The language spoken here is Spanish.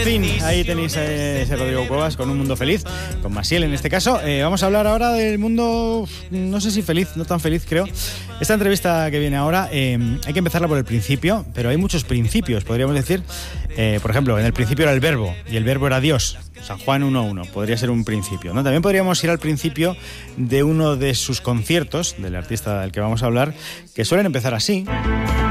fin, ahí tenéis ese Rodrigo Cuevas con Un Mundo Feliz, con Maciel en este caso. Vamos a hablar ahora del mundo, no sé si feliz, no tan feliz creo. Esta entrevista que viene ahora, hay que empezarla por el principio, pero hay muchos principios, podríamos decir. Por ejemplo, en el principio era el verbo, y el verbo era Dios. San Juan 1.1, podría ser un principio, ¿no? También podríamos ir al principio de uno de sus conciertos, del artista del que vamos a hablar, que suelen empezar así.